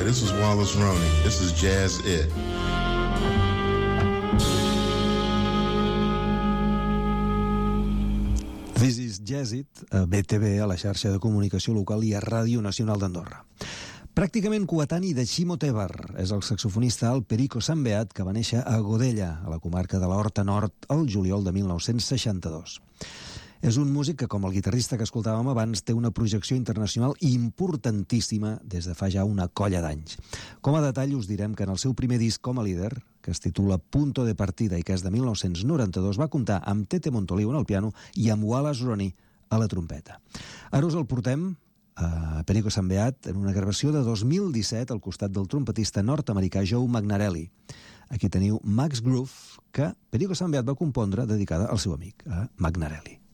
this is Wallace Roney. This is Jazz It. This is Jazz It, a BTV, a la xarxa de comunicació local i a Ràdio Nacional d'Andorra. Pràcticament coetani de Ximo Tebar és el saxofonista alt Perico Sambeat, que va néixer a Godella, a la comarca de la Horta Nord, el juliol de 1962. És un músic que, com el guitarrista que escoltàvem abans, té una projecció internacional importantíssima des de fa ja una colla d'anys. Com a detall us direm que en el seu primer disc com a líder, que es titula Punto de Partida i que és de 1992, va comptar amb Tete Montoliu en el piano i amb Wallace Roney a la trompeta. Ara us el portem a Perico Sambeat en una gravació de 2017 al costat del trompetista nord-americà Joe Magnarelli. Aquí teniu Max Groove, que Perico Sambeat va compondre dedicada al seu amic, a Magnarelli.